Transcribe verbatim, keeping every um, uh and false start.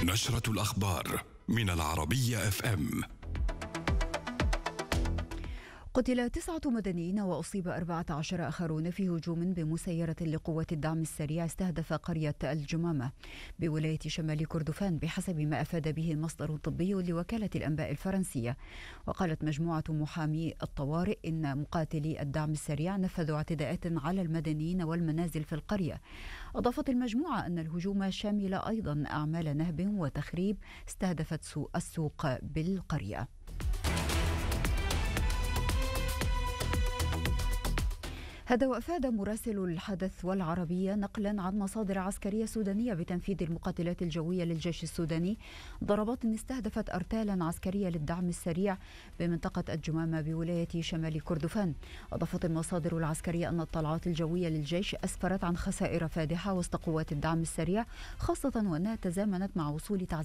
نشرة الأخبار من العربية اف ام. قتل تسعة مدنيين وأصيب أربعة عشر آخرون في هجوم بمسيرة لقوات الدعم السريع استهدف قرية الجمامة بولاية شمال كردفان بحسب ما أفاد به مصدر طبي لوكالة الأنباء الفرنسية. وقالت مجموعة محامي الطوارئ إن مقاتلي الدعم السريع نفذوا اعتداءات على المدنيين والمنازل في القرية. أضافت المجموعة أن الهجوم شامل أيضا أعمال نهب وتخريب استهدفت السوق بالقرية. هذا وأفاد مراسل الحدث والعربية نقلا عن مصادر عسكرية سودانية بتنفيذ المقاتلات الجوية للجيش السوداني ضربات استهدفت أرتالا عسكرية للدعم السريع بمنطقة الجمامة بولاية شمال كردفان. أضافت المصادر العسكرية أن الطلعات الجوية للجيش أسفرت عن خسائر فادحة وسط قوات الدعم السريع، خاصة وأنها تزامنت مع وصول تعزيزات